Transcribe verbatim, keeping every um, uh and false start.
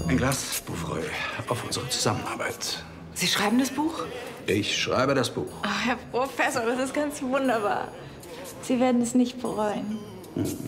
Ein Glas Boufreux auf unsere Zusammenarbeit. Sie schreiben das Buch? Ich schreibe das Buch. Ach, Herr Professor, das ist ganz wunderbar. Sie werden es nicht bereuen. Hm.